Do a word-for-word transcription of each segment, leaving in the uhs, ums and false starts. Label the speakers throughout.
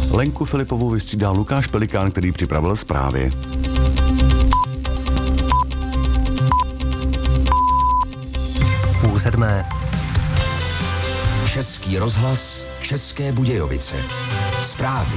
Speaker 1: Lenku Filipovou vystřídal Lukáš Pelikán, který připravil zprávy.
Speaker 2: Půl sedmé.
Speaker 3: Český rozhlas, České Budějovice. Zprávy.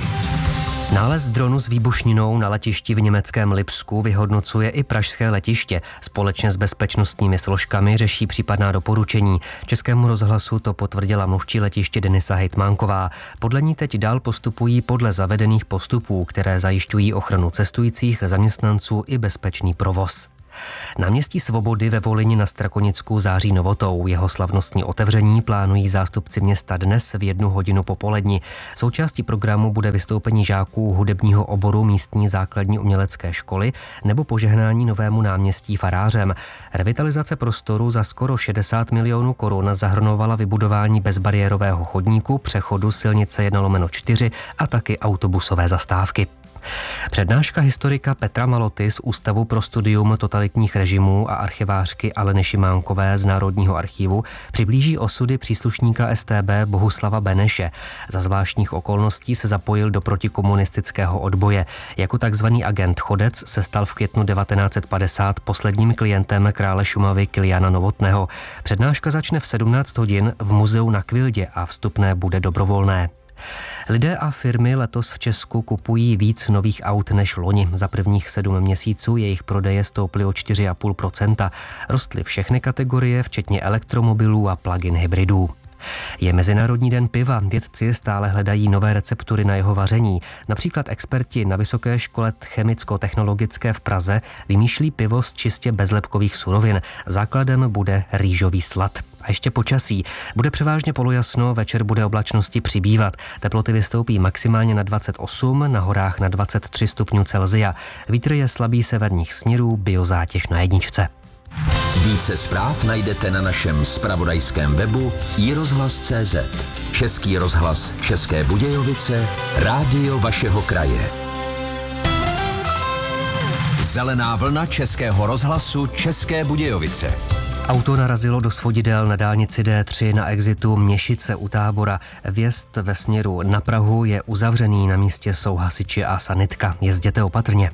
Speaker 2: Nález dronu s výbušninou na letišti v německém Lipsku vyhodnocuje i pražské letiště. Společně s bezpečnostními složkami řeší případná doporučení. Českému rozhlasu to potvrdila mluvčí letiště Denisa Hejtmánková. Podle ní teď dál postupují podle zavedených postupů, které zajišťují ochranu cestujících, zaměstnanců i bezpečný provoz. Náměstí Svobody ve Volyni na Strakonicku září novotou. Jeho slavnostní otevření plánují zástupci města dnes v jednu hodinu popolední. Součástí programu bude vystoupení žáků hudebního oboru místní základní umělecké školy nebo požehnání novému náměstí farářem. Revitalizace prostoru za skoro šedesát milionů korun zahrnovala vybudování bezbariérového chodníku, přechodu silnice jedna lomeno čtyři a taky autobusové zastávky. Přednáška historika Petra Maloty z Ústavu pro studium totalitních režimů a archivářky Aleny Šimánkové z Národního archivu přiblíží osudy příslušníka S T B Bohuslava Beneše. Za zvláštních okolností se zapojil do protikomunistického odboje. Jako takzvaný agent Chodec se stal v květnu devatenáct set padesát posledním klientem krále Šumavy Kiliána Novotného. Přednáška začne v sedmnáct hodin v muzeu na Kvildě a vstupné bude dobrovolné. Lidé a firmy letos v Česku kupují víc nových aut než loni. Za prvních sedm měsíců jejich prodeje stouply o čtyři celá pět procenta. Rostly všechny kategorie, včetně elektromobilů a plug-in hybridů. Je Mezinárodní den piva. Vědci stále hledají nové receptury na jeho vaření. Například experti na Vysoké škole chemicko-technologické v Praze vymýšlí pivo z čistě bezlepkových surovin. Základem bude rýžový slad. A ještě počasí. Bude převážně polojasno, večer bude oblačnosti přibývat. Teploty vystoupí maximálně na dvacet osm, na horách na dvacet tři stupňů Celsia. Vítr je slabý severních směrů, biozátěž na jedničce.
Speaker 3: Více zpráv najdete na našem zpravodajském webu i rozhlas tečka cé zet. Český rozhlas České Budějovice, rádio vašeho kraje. Zelená vlna Českého rozhlasu České Budějovice.
Speaker 2: Auto narazilo do svodidel na dálnici D tři na exitu Měšice u Tábora. Vjezd ve směru na Prahu je uzavřený, na místě jsou hasiči a sanitka. Jezděte opatrně.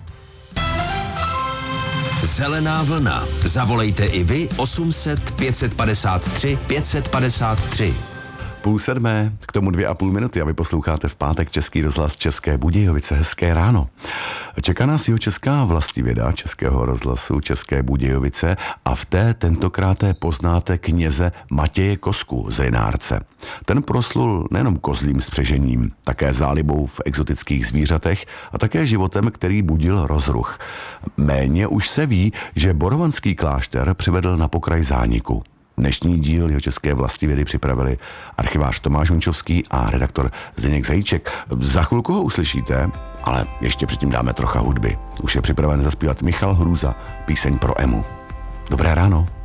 Speaker 3: Zelená vlna. Zavolejte i vy osm set pět set padesát tři pět set padesát tři.
Speaker 1: Půl sedmé, k tomu dvě a půl minuty a vy posloucháte v pátek Český rozhlas České Budějovice. Hezké ráno. Čeká nás jihočeská vlastivěda Českého rozhlasu České Budějovice a v té tentokráté poznáte kněze Matěje Kosku z Rynárce. Ten proslul nejenom kozlým spřežením, také zálibou v exotických zvířatech a také životem, který budil rozruch. Méně už se ví, že borovanský klášter přivedl na pokraj zániku. Dnešní díl jeho české vlastivědy připravili archivář Tomáš Hončovský a redaktor Zdeněk Zajíček. Za chvilku ho uslyšíte, ale ještě předtím dáme trocha hudby. Už je připraven zaspívat Michal Hrůza, píseň pro Emu. Dobré ráno.